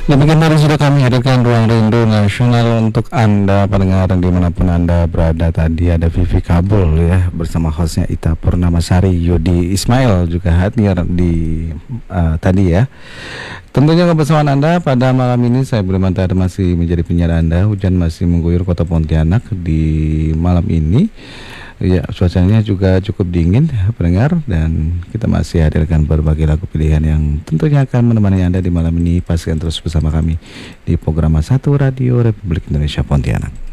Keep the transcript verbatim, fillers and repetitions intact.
Demikian tadi sudah kami hadirkan Ruang Rindu Nasional untuk Anda pendengar dimanapun Anda berada. Tadi ada Vivi Kabul ya bersama hostnya Ita Purnamasari, Yudi Ismail juga hadir di uh, tadi ya. Tentunya kebersamaan Anda pada malam ini saya Budi Mantar masih menjadi penyiar Anda. Hujan masih mengguyur kota Pontianak di malam ini. Ya, cuacanya juga cukup dingin pendengar, dan kita masih hadirkan berbagai lagu pilihan yang tentunya akan menemani Anda di malam ini. Pastikan terus bersama kami di program satu Radio Republik Indonesia Pontianak.